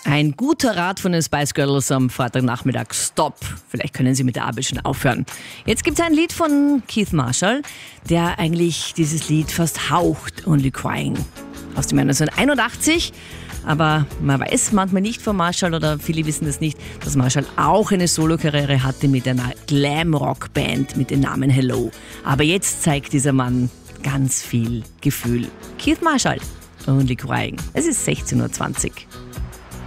Ein guter Rat von den Spice Girls am Freitagnachmittag. Stopp. Vielleicht können Sie mit der Arbeit schon aufhören. Jetzt gibt es ein Lied von Keith Marshall, der eigentlich dieses Lied fast haucht, Only Crying. Aus dem Jahr 1981. Aber man weiß manchmal nicht von Marshall, oder viele wissen es nicht, dass Marshall auch eine Solokarriere hatte mit einer Glam-Rock-Band mit dem Namen Hello. Aber jetzt zeigt dieser Mann ganz viel Gefühl. Keith Marshall, Only Crying. Es ist 16:20 Uhr.